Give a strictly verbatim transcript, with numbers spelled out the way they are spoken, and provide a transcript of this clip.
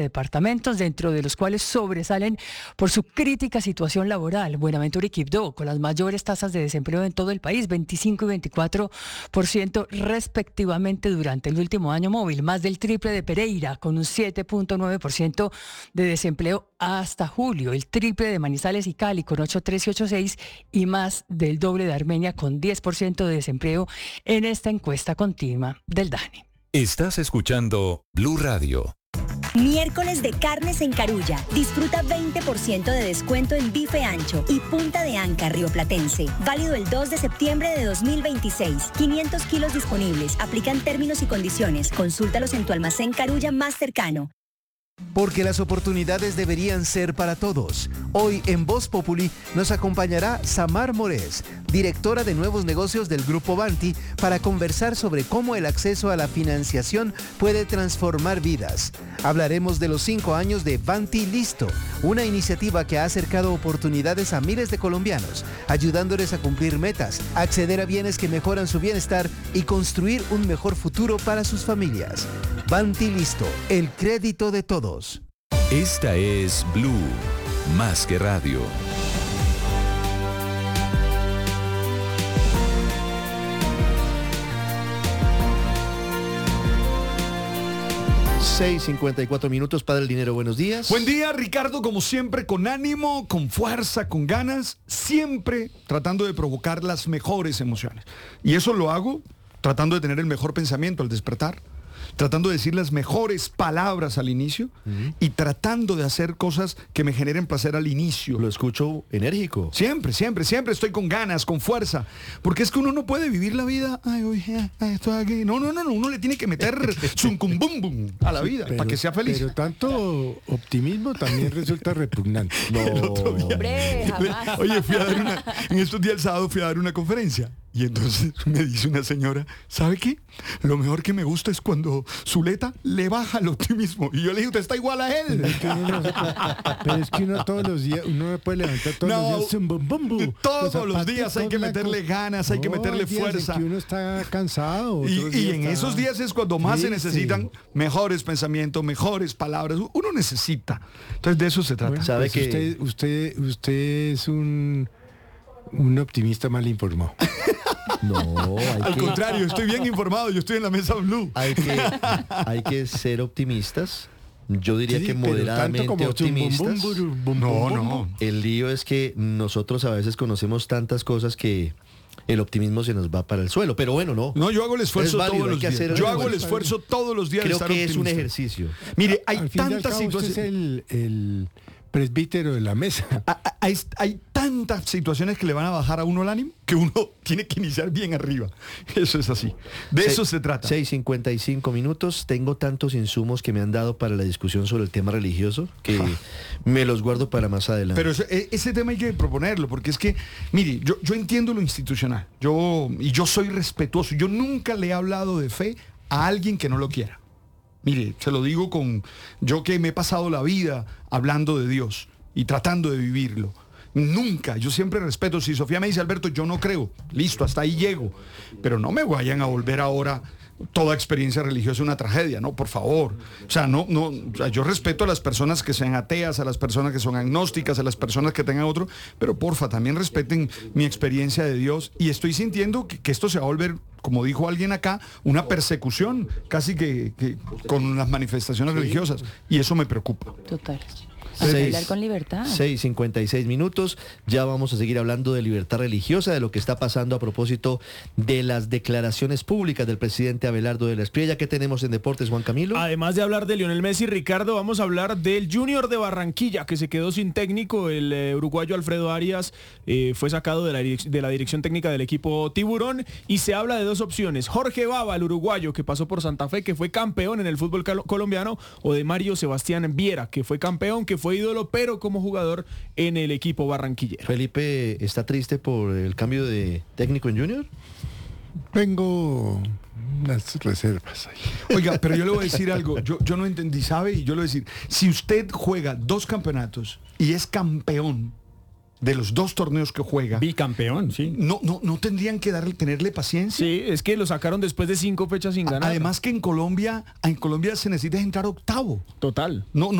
departamentos, dentro de los cuales sobresalen por su crítica situación laboral. Buenaventura y Quibdó, con las mayores tasas de desempleo en todo el país, veinticinco y veinticuatro por ciento respectivamente durante el último año móvil, más del triple de Pereira, con un siete punto nueve por ciento de desempleo hasta julio, el triple de Manizales y Cali, con ocho punto tres y ocho punto seis, y más del doble de Armenia, con diez por ciento de desempleo en esta encuesta continua del DANE. Estás escuchando Blue Radio. Miércoles de carnes en Carulla. Disfruta veinte por ciento de descuento en bife ancho y punta de anca rioplatense. Válido el dos de septiembre de dos mil veintiséis. quinientos kilos disponibles. Aplican términos y condiciones. Consúltalos en tu almacén Carulla más cercano. Porque las oportunidades deberían ser para todos. Hoy en Voz Populi nos acompañará Samar Morés, directora de nuevos negocios del Grupo Banti, para conversar sobre cómo el acceso a la financiación puede transformar vidas. Hablaremos de los cinco años de Banti Listo, una iniciativa que ha acercado oportunidades a miles de colombianos, ayudándoles a cumplir metas, acceder a bienes que mejoran su bienestar y construir un mejor futuro para sus familias. Banti Listo, el crédito de todos. Esta es Blue, más que radio. seis cincuenta y cuatro minutos, Padre El Dinero, buenos días. Buen día, Ricardo, como siempre, con ánimo, con fuerza, con ganas, siempre tratando de provocar las mejores emociones. Y eso lo hago tratando de tener el mejor pensamiento al despertar, tratando de decir las mejores palabras al inicio uh-huh. y tratando de hacer cosas que me generen placer al inicio. Lo escucho enérgico. Siempre, siempre, siempre estoy con ganas, con fuerza. Porque es que uno no puede vivir la vida, ay, oye, ay, estoy aquí. No, no, no, no, uno le tiene que meter zuncumbum a la vida, sí, para que sea feliz. Pero tanto optimismo también resulta repugnante. No. El otro día, Hombre, jamás. Oye, fui a dar una, en estos días el sábado fui a dar una conferencia. Y entonces me dice una señora, ¿sabe qué? Lo mejor que me gusta es cuando Zuleta le baja el optimismo. Y yo le dije, usted está igual a él. Pero es que uno, pero es que uno todos los días, uno no puede levantar todos no, los días. Zum, bum, bum, bum. Todos los, los días hay que meterle ganas, hay no, que meterle hay fuerza. En que uno está cansado. Y, y en está... esos días es cuando más sí, se necesitan sí. mejores pensamientos, mejores palabras. Uno necesita. Entonces de eso se trata. Bueno, ¿Sabe pues que usted, usted, usted es un, un optimista mal informado? No, hay al que, contrario, estoy bien informado, yo estoy en la mesa Blue. Hay que, hay que ser optimistas. Yo diría sí, que moderadamente como optimistas. Bum, bum, bum, no, no. El lío es que nosotros a veces conocemos tantas cosas que el optimismo se nos va para el suelo. Pero bueno, no. No, yo hago el esfuerzo válido, todos los días. Yo el hago el esfuerzo todos los días. Creo de estar que optimista. Es un ejercicio. Mire, hay al fin tantas situaciones. Usted es el, el presbítero de la mesa. Hay, hay tantas situaciones que le van a bajar a uno el ánimo que uno tiene que iniciar bien arriba. Eso es así. De Se, eso se trata. seis cincuenta y cinco minutos. Tengo tantos insumos que me han dado para la discusión sobre el tema religioso que ah. me los guardo para más adelante. Pero ese, ese tema hay que proponerlo, porque es que, mire, yo, yo entiendo lo institucional. Yo, y yo soy respetuoso. Yo nunca le he hablado de fe a alguien que no lo quiera. Mire, se lo digo con yo que me he pasado la vida hablando de Dios y tratando de vivirlo. Nunca, yo siempre respeto. Si Sofía me dice, Alberto, yo no creo, listo, hasta ahí llego. Pero no me vayan a volver ahora toda experiencia religiosa una tragedia, no, por favor. O sea, no, no, o sea, yo respeto a las personas que sean ateas, a las personas que son agnósticas, a las personas que tengan otro, pero porfa, también respeten mi experiencia de Dios. Y estoy sintiendo que, que esto se va a volver, como dijo alguien acá, una persecución, casi que, que con las manifestaciones sí. religiosas. Y eso me preocupa. Total. seis, con libertad. seis cincuenta y seis minutos. Ya vamos a seguir hablando de libertad religiosa, de lo que está pasando a propósito de las declaraciones públicas del presidente Abelardo de la Espriella. ¿Qué tenemos en deportes, Juan Camilo? Además de hablar de Lionel Messi, Ricardo, vamos a hablar del Junior de Barranquilla, que se quedó sin técnico. El eh, uruguayo Alfredo Arias eh, fue sacado de la, de la dirección técnica del equipo Tiburón, y se habla de dos opciones: Jorge Baba, el uruguayo que pasó por Santa Fe, que fue campeón en el fútbol colombiano, o de Mario Sebastián Viera, que fue campeón, que fue ídolo, pero como jugador en el equipo barranquillero. Felipe, ¿está triste por el cambio de técnico en Junior? Tengo unas reservas ahí. Oiga, pero yo le voy a decir algo, yo, yo no entendí, ¿sabe? Y yo le voy a decir, si usted juega dos campeonatos y es campeón, de los dos torneos que juega, bicampeón, sí. no, no, no tendrían que darle, tenerle paciencia. Sí, es que lo sacaron después de cinco fechas sin ganar. Además que en Colombia, en Colombia se necesita entrar octavo. Total. No,